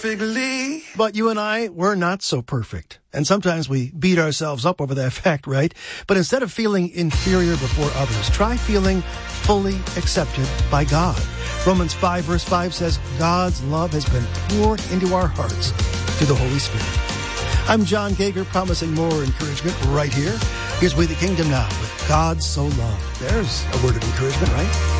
But you and I, we're not so perfect. And sometimes we beat ourselves up over that fact, right? But instead of feeling inferior before others, try feeling fully accepted by God. Romans 5 verse 5 says, God's love has been poured into our hearts through the Holy Spirit. I'm John Gager, promising more encouragement right here. Here's We the Kingdom Now with God So Loved. There's a word of encouragement, right?